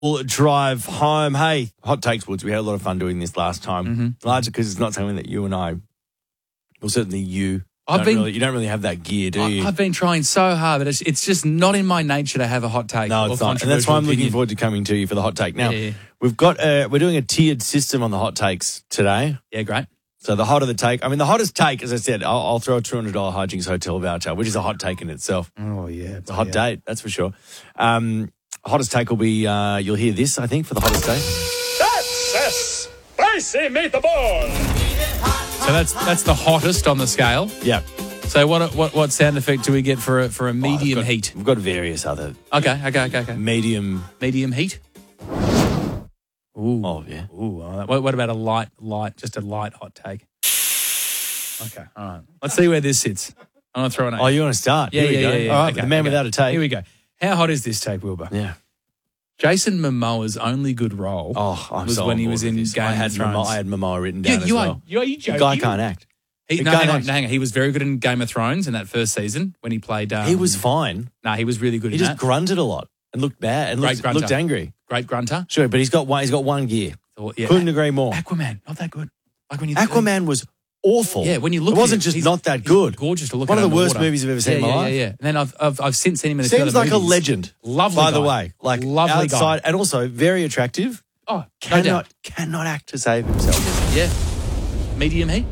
We'll drive home. Hey, hot takes, Woods. We had a lot of fun doing this last time. Largely because it's not something that you and I, well, certainly you don't really have that gear, do you? I've been trying so hard, but it's just not in my nature to have a hot take. No, it's not. And that's why I'm looking forward to coming to you for the hot take. Now, we've got we're doing a tiered system on the hot takes today. Yeah, great. So the hotter the take, the hottest take, as I said, I'll throw a $200 Hijinks Hotel voucher, which is a hot take in itself. Oh, yeah. It's a hot date, that's for sure. Hottest take will be, you'll hear this, I think, for the hottest take. That's a spicy meatball. So that's the hottest on the scale. Yeah. So what sound effect do we get for a medium heat? We've got various other. Okay. Medium heat. Ooh. Oh, yeah. Ooh. What about a light, just a light hot take? Okay. All right. Let's see where this sits. I'm going to throw an 8. Oh, you want to start? Yeah. All right, the man without a take. Here we go. How hot is this take, Wilbur? Yeah. Jason Momoa's only good role was when he was in Game of Thrones. I had Momoa written down as well. Are you joking? The guy can't act. Hang on. He was very good in Game of Thrones in that first season when he played... he was fine. No, he was really good He just grunted a lot and looked bad and looked angry. Great grunter. Sure, but he's got one gear. Yeah. Couldn't agree more. Aquaman, not that good. Like when you Aquaman was awful. Yeah, when you look it wasn't just not that good. Gorgeous to look at. One of the worst water. movies I've ever seen in my life. Yeah. And then I've since seen him in a Seems like movies. A legend. Lovely by guy. the way. Like lovely outside guy. And also very attractive. Oh, cannot act to save himself. Yeah. Medium heat?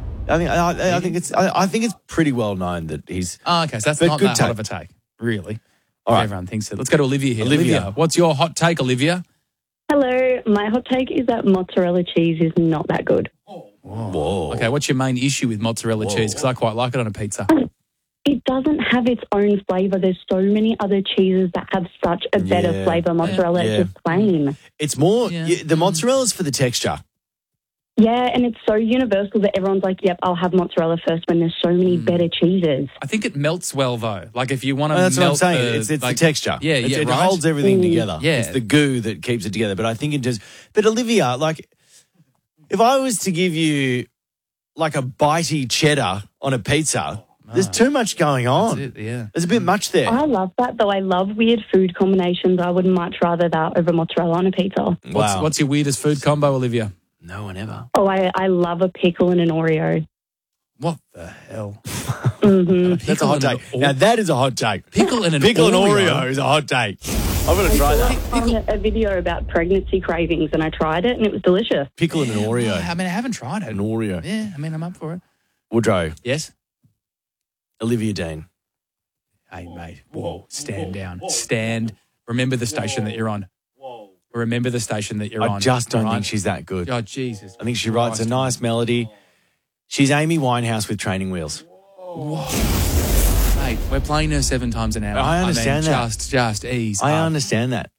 I think it's pretty well known that he's okay, so that's not that hot of a take. Really. All right. Everyone thinks it. Let's go to Olivia here. Olivia, what's your hot take, Olivia? Hello. My hot take is that mozzarella cheese is not that good. Whoa. Okay, what's your main issue with mozzarella cheese? Because I quite like it on a pizza. It doesn't have its own flavour. There's so many other cheeses that have such a better flavour. Mozzarella is just plain. It's more, the mozzarella's for the texture. Yeah, and it's so universal that everyone's like, yep, I'll have mozzarella first when there's so many better cheeses. I think it melts well, though. Like if you want to that's melt what I'm saying. It's the texture. Yeah, it holds everything together. Yeah. It's the goo that keeps it together. But I think it does. But Olivia, like, if I was to give you like a bitey cheddar on a pizza, there's too much going on. That's it, yeah. There's a bit much there. I love that, though. I love weird food combinations. I would much rather that over mozzarella on a pizza. Wow. What's your weirdest food combo, Olivia? No one ever. Oh, I love a pickle and an Oreo. What the hell? That's a hot take. Now, that is a hot take. Pickle and an Oreo is a hot take. I'm going to try that. I saw a video about pregnancy cravings, and I tried it, and it was delicious. Pickle and an Oreo. I haven't tried it. An Oreo. Yeah, I'm up for it. Woodrow. Yes? Olivia Dean. Hey, mate. Whoa. Stand down. Stand. Remember the station that you're on. Remember the station that you're on. I just don't think she's that good. Oh, Jesus. I think she writes a nice melody. She's Amy Winehouse with training wheels. Whoa. Mate, we're playing her 7 times an hour. I understand that. Just ease I up. understand that.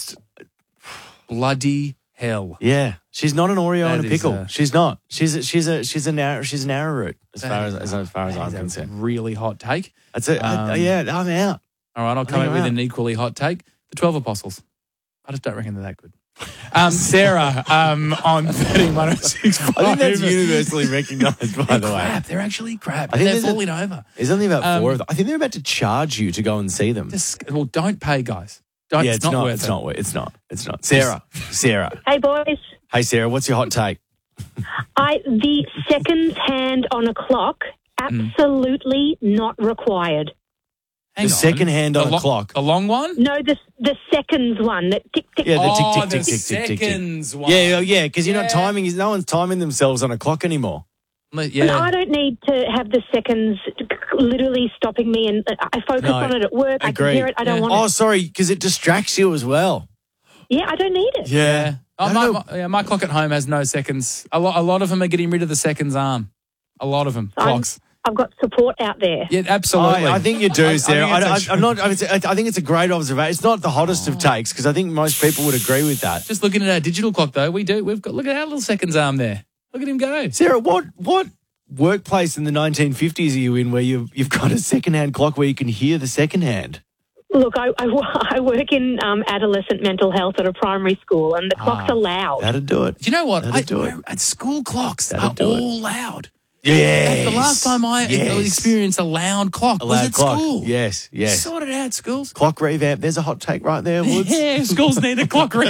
Bloody hell. Yeah. She's not an Oreo and a That is pickle. She's not. She's an arrowroot as far as I'm concerned. Really hot take. That's it. I'm out. All right, I'll come in with an equally hot take. The 12 Apostles. I just don't reckon they're that good. Sarah, on 13-106. I think that's universally recognised, by the way. They're actually crap. I think They're falling over. There's only about 4 of them. I think they're about to charge you to go and see them. Well, don't pay, guys. Don't. Yeah, it's not worth it. It's not. Sarah. Hey, boys. Hey, Sarah, what's your hot take? The seconds hand on a clock, absolutely not required. The second hand on a clock. A long one? No, the seconds one. That tick, tick. Yeah, the tick, tick, tick, tick, tick, tick. Seconds one. Yeah, because you're not timing. No one's timing themselves on a clock anymore. Yeah. And I don't need to have the seconds literally stopping me, and I focus on it at work. I can hear it. I don't want it. Oh, sorry, because it distracts you as well. Yeah, I don't need it. Yeah. My clock at home has no seconds. A lot of them are getting rid of the seconds arm. A lot of them. Clocks. I've got support out there. Yeah, absolutely. I think you do, Sarah. I think it's a great observation. It's not the hottest of takes because I think most people would agree with that. Just looking at our digital clock, though, look at our little seconds arm there. Look at him go. Sarah, what workplace in the 1950s are you in where you've got a second-hand clock where you can hear the second hand? Look, I work in adolescent mental health at a primary school, and the clocks are loud. That'd do it. Do you know what? That'd do it. At school clocks That'd are all loud. Yes. The last time I Yes. experienced a loud clock A was loud at clock. school. Yes, yes. Sort it out, schools. Clock revamp. There's a hot take right there, Woods. Yeah, schools need a clock